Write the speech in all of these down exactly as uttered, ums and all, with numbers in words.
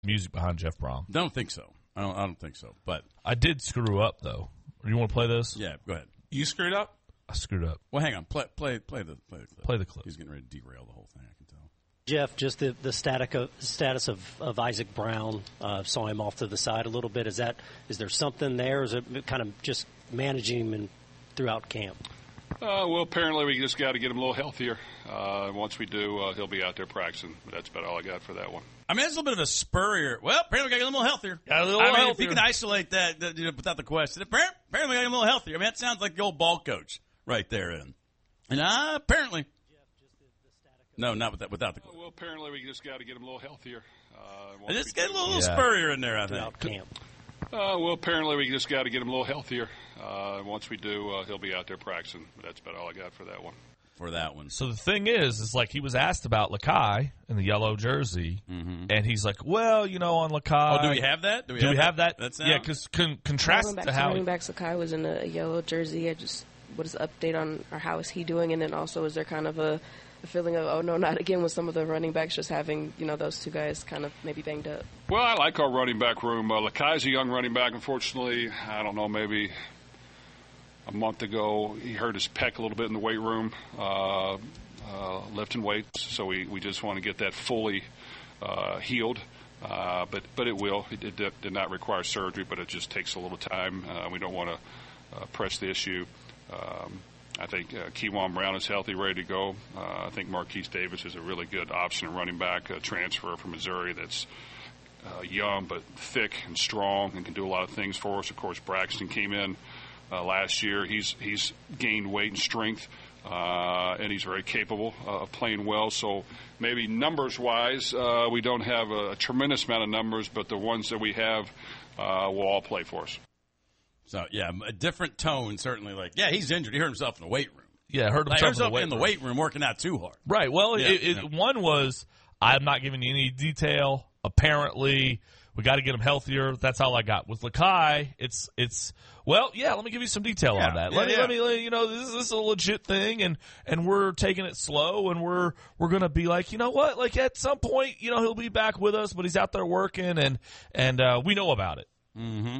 music behind Jeff Brom. Don't think so. I don't. I don't think so. But I did screw up though. You want to play this? Yeah, go ahead. You screwed up? I screwed up. Well, hang on. Play, play, play the, play the clip. Play the clip. He's getting ready to derail the whole thing. I can tell. Jeff, just the the static of, status of, of Isaac Brown. Uh, saw him off to the side a little bit. Is that is there something there? Or is it kind of just managing him in, throughout camp? Uh, well, apparently we just got to get him a little healthier. Uh, once we do, uh, he'll be out there practicing. But that's about all I got for that one. I mean, it's a little bit of a spurrier. Well, apparently we got to get a little healthier. Got a little I mean, healthier. if you can isolate that, that you know, without the question, apparently, apparently we got to get a little healthier. I mean, that sounds like the old ball coach right there. And, and uh, apparently. No, not with that, without the. Uh, well, apparently we just got to get him a little healthier. Uh, And just get a little Yeah. spurrier in there, I Throughout think. camp. Uh, well, apparently we just got to get him a little healthier. Uh, once we do, uh, he'll be out there practicing. But that's about all I got for that one. For that one. So the thing is, is like he was asked about Lakai in the yellow jersey, Mm-hmm. and he's like, "Well, you know, on Lakai." Oh, do we have that? Do we have that? That's yeah, because con- contrast Going back to to how running back, Sakai was in a yellow jersey. I just what is the update on or how is he doing? And then also, is there kind of a, a feeling of oh no, not again with some of the running backs just having you know those two guys kind of maybe banged up? Well, I like our running back room. Uh, Lakai's a young running back. Unfortunately, I don't know, maybe a month ago he hurt his pec a little bit in the weight room, uh, uh, lifting weights. So we, we just want to get that fully uh, healed. Uh, but but it will. It did, did not require surgery, but it just takes a little time. Uh, we don't want to uh, press the issue. Um, I think uh, Kewan Brown is healthy, ready to go. Uh, I think Marquise Davis is a really good option at running back, a transfer from Missouri that's uh, young but thick and strong and can do a lot of things for us. Of course, Braxton came in uh, last year. He's he's gained weight and strength, uh, and he's very capable uh, of playing well. So maybe numbers-wise, uh, we don't have a, a tremendous amount of numbers, but the ones that we have uh, will all play for us. So, yeah, a different tone, certainly. Like, yeah, he's injured. He hurt himself in the weight room. yeah hurt Like, himself hurt in the weight in the room. weight room working out too hard. Right. Well, Yeah, it, it, yeah. one was I'm not giving you any detail. Apparently, we got to get him healthier. That's all I got with Lakai. It's it's well, yeah. Let me give you some detail Yeah, on that. yeah, let me yeah. let me let me- you know this, this is a legit thing, and and we're taking it slow, and we're we're gonna be like, you know what, like at some point, you know, he'll be back with us, but he's out there working, and and uh, we know about it. Mm-hmm.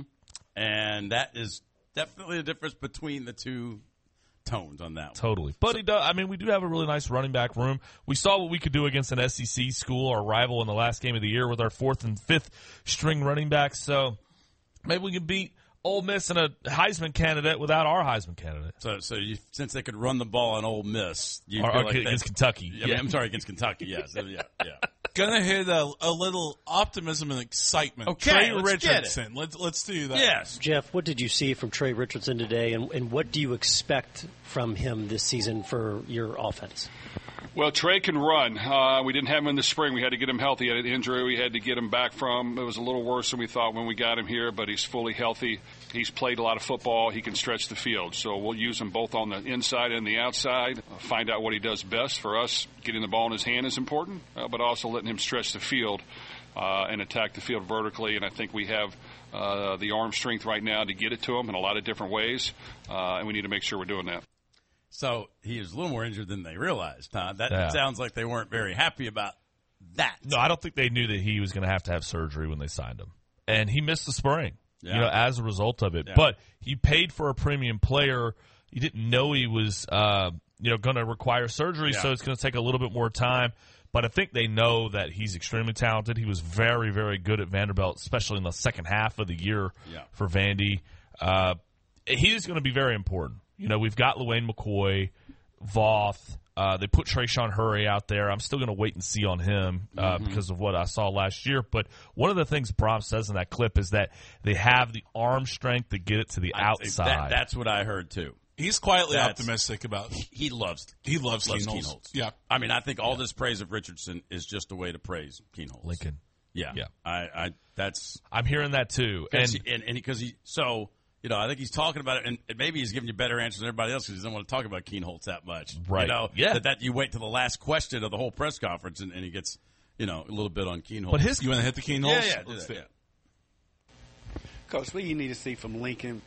And that is definitely the difference between the two tones on that one. Totally. But he does, I mean, we do have a really nice running back room. We saw what we could do against an S E C school, our rival in the last game of the year with our fourth and fifth string running backs. So maybe we can beat Ole Miss and a Heisman candidate without our Heisman candidate. So, so you, since they could run the ball on Ole Miss, you Or- feel or like against they, Kentucky. I mean, I'm sorry, against Kentucky. Yes, yeah, yeah. Gonna hit a, a little optimism and excitement. Okay, Trey let's get it. Richardson. Let's let's do that. Yes. Jeff, what did you see from Trey Richardson today, and, and what do you expect from him this season for your offense? Well, Trey can run. Uh, we didn't have him in the spring. We had to get him healthy. He had an injury we had to get him back from. It was a little worse than we thought when we got him here, but he's fully healthy. He's played a lot of football. He can stretch the field. So we'll use him both on the inside and the outside, uh, find out what he does best. For us, getting the ball in his hand is important, uh, but also letting him stretch the field uh, and attack the field vertically. And I think we have uh, the arm strength right now to get it to him in a lot of different ways, uh, and we need to make sure we're doing that. So he is a little more injured than they realized, huh? That Yeah. sounds like they weren't very happy about that. No, I don't think they knew that he was going to have to have surgery when they signed him. And he missed the spring, Yeah. you know, as a result of it. Yeah. But he paid for a premium player. He didn't know he was, uh, you know, going to require surgery, Yeah. so it's going to take a little bit more time. But I think they know that he's extremely talented. He was very, very good at Vanderbilt, especially in the second half of the year Yeah. for Vandy. Uh, he's going to be very important. You know, we've got Luane McCoy, Voth. Uh, they put Trayshawn Hurry out there. I'm still going to wait and see on him uh, Mm-hmm. because of what I saw last year. But one of the things Brom says in that clip is that they have the arm strength to get it to the I- outside. That, that's what I heard, too. He's quietly That's- optimistic about. He loves He loves, loves Keen Keen Holtz. Holtz. Yeah. I mean, I think all this praise of Richardson is just a way to praise Keen Holtz. Lincoln. Yeah. Yeah. I, I that's I'm hearing that too. And and and, and because he so you know I think he's talking about it, and, and maybe he's giving you better answers than everybody else because he doesn't want to talk about Keen Holtz that much, Right. You know, Yeah. That, that you wait to the last question of the whole press conference, and, and he gets you know a little bit on Keen Holtz. but his You want to hit the Keen yeah, Holtz? yeah, do Let's that, do yeah. it. Coach, what do you need to see from Lincoln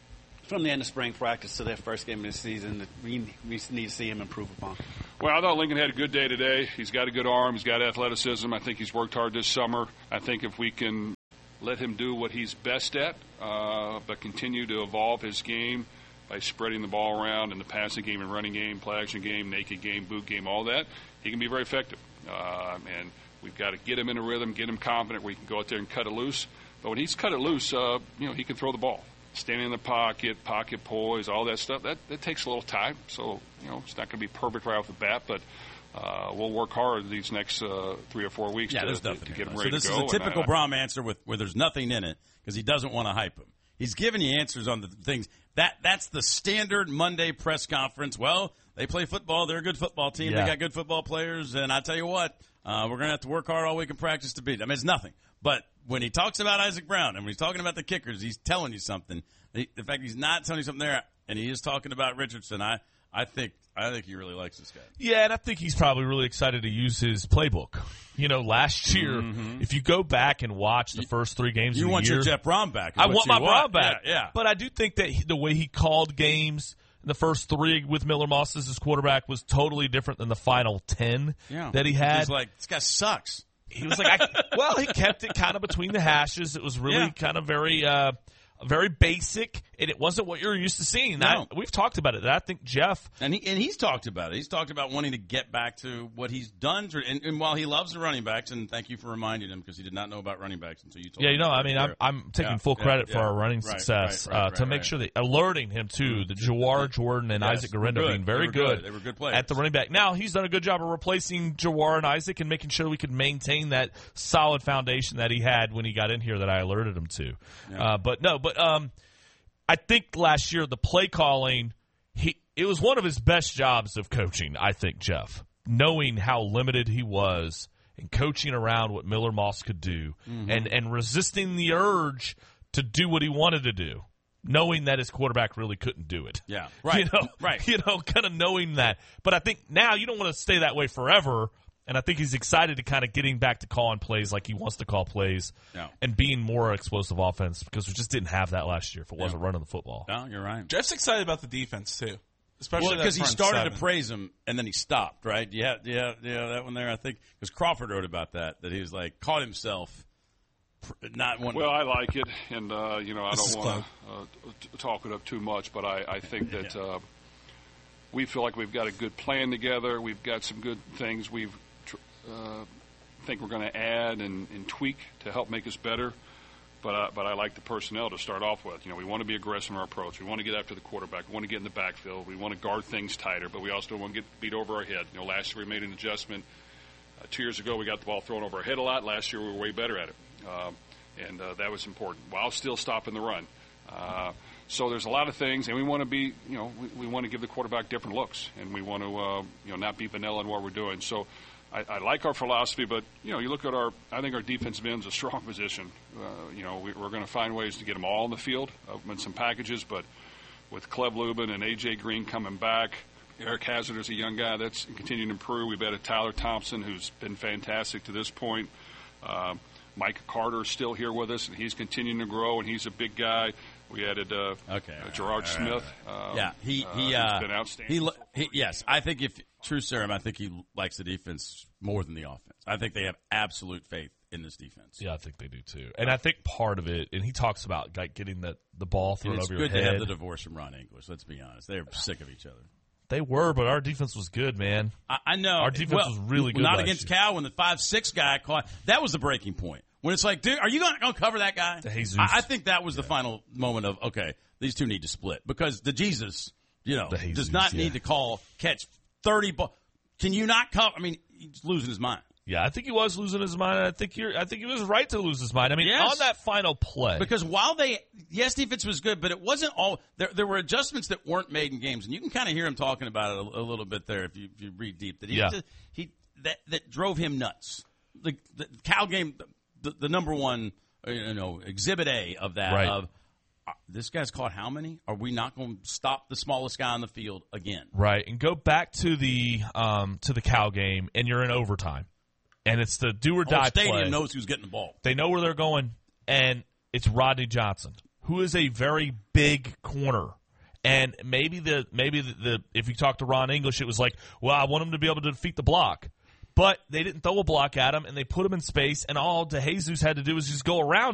from the end of spring practice to their first game of the season that we, we need to see him improve upon? Well, I thought Lincoln had a good day today. He's got a good arm. He's got athleticism. I think he's worked hard this summer. I think if we can let him do what he's best at, uh, but continue to evolve his game by spreading the ball around in the passing game and running game, play action game, naked game, boot game, all that, he can be very effective. Uh, and we've got to get him in a rhythm, get him confident where he can go out there and cut it loose. But when he's cut it loose, uh, you know, he can throw the ball. Standing in the pocket, pocket poise, all that stuff, that, that takes a little time. So, you know, it's not going to be perfect right off the bat, but uh, we'll work hard these next uh, three or four weeks yeah, to, to, to get him ready so this to go. is a typical I, Brom answer with where there's nothing in it because he doesn't want to hype him. He's giving you answers on the things. That That's the standard Monday press conference. Well, they play football. They're a good football team. Yeah. They got good football players. And I tell you what, uh, we're going to have to work hard all week in practice to beat them. I mean, it's nothing. But when he talks about Isaac Brown and when he's talking about the kickers, he's telling you something. The fact he's not telling you something there, and he is talking about Richardson, I, I think I think he really likes this guy. Yeah, and I think he's probably really excited to use his playbook. You know, last year, mm-hmm. if you go back and watch the first three games you of the want year, your Jeff Brom back. I want my Brom back. Yeah, yeah. But I do think that he, the way he called games in the first three with Miller Moss as his quarterback was totally different than the final ten yeah. that he had. He's like, this guy sucks. He was like, I, well, he kept it kind of between the hashes. It was really yeah. kind of very, uh, very basic, and it wasn't what you're used to seeing. No. I, we've talked about it. That I think Jeff and he and he's talked about it. He's talked about wanting to get back to what he's done. To, and, and while he loves the running backs, and thank you for reminding him because he did not know about running backs until you told yeah, him. you know, I mean, I'm, I'm taking yeah, full credit yeah, for yeah. our running right, success right, right, uh, to right, make right. sure that alerting him to the Jawar Jordan and yes, Isaac Garendo being very they good. good. They were good players at the running back. Now he's done a good job of replacing Jawar and Isaac and making sure we could maintain that solid foundation that he had when he got in here that I alerted him to. Yeah. Uh, but no, but um. I think last year the play calling, he it was one of his best jobs of coaching, I think, Jeff. Knowing how limited he was and coaching around what Miller Moss could do mm-hmm. and, and resisting the urge to do what he wanted to do, knowing that his quarterback really couldn't do it. Yeah, right. You know, right. You know, kind of knowing that. But I think now you don't want to stay that way forever. And I think he's excited to kind of getting back to calling plays like he wants to call plays no. and being more explosive offense because we just didn't have that last year if it wasn't yeah. running the football. No, you're right. Jeff's excited about the defense, too. Especially well, because he started seven. to praise him and then he stopped, right? Yeah, yeah, yeah. That one there, I think, because Crawford wrote about that. That he was like caught himself not one. Well, I like it, and uh, you know, I this don't want to uh, t- talk it up too much, but I, I think that yeah. uh, we feel like we've got a good plan together. We've got some good things we've tr- uh, think we're going to add and, and tweak to help make us better. But uh, but I like the personnel to start off with. You know, we want to be aggressive in our approach. We want to get after the quarterback. We want to get in the backfield. We want to guard things tighter, but we also don't want to get beat over our head. You know, last year we made an adjustment. Uh, two years ago we got the ball thrown over our head a lot. Last year we were way better at it, um, and uh, that was important while still stopping the run. Uh, so there's a lot of things, and we want to be, you know, we, we want to give the quarterback different looks, and we want to, uh, you know, not be vanilla in what we're doing. So. I, I like our philosophy, but, you know, you look at our – I think our defensive end's a strong position. Uh, you know, we, we're going to find ways to get them all in the field uh, in some packages, but with Cleb Lubin and A J. Green coming back, Eric Hazard is a young guy that's continuing to improve. We've added Tyler Thompson, who's been fantastic to this point. Uh, Mike Carter is still here with us, and he's continuing to grow, and he's a big guy. We added uh, okay, uh, Gerard right, Smith. Right, right. Um, yeah, he he uh, uh, he's been outstanding. He, he yes, I think if true serum, I think he likes the defense more than the offense. I think they have absolute faith in this defense. Yeah, I think they do too. And I think part of it, and he talks about like getting the, the ball thrown it's over your head. head. It's good to have the divorce from Ron English. Let's be honest, they're sick of each other. They were, but our defense was good, man. I, I know our defense well, was really good. Not last against year. Cal when the five six guy caught. That was the breaking point. When it's like, dude, are you going to cover that guy? The Jesus. I, I think that was yeah. the final moment of, okay, these two need to split. Because the Jesus, you know, Jesus, does not yeah. need to call, catch thirty balls. Can you not cover? I mean, he's losing his mind. Yeah, I think he was losing his mind. I think you're. I think he was right to lose his mind. I mean, yes. on that final play, because while they, yes, defense was good, but it wasn't all. There, there were adjustments that weren't made in games, and you can kind of hear him talking about it a, a little bit there if you, if you read deep. That he, yeah. just, he that that drove him nuts. The, the Cal game, the, the number one, you know, exhibit A of that. Right. Of uh, this guy's caught how many? Are we not going to stop the smallest guy on the field again? Right, and go back to the um, to the Cal game, and you're in overtime. And it's the do or die Whole stadium play. knows who's getting the ball. They know where they're going, and it's Rodney Johnson, who is a very big corner. And maybe the maybe the, the if you talk to Ron English, it was like, well, I want him to be able to defeat the block. But they didn't throw a block at him, and they put him in space, and all DeJesus had to do was just go around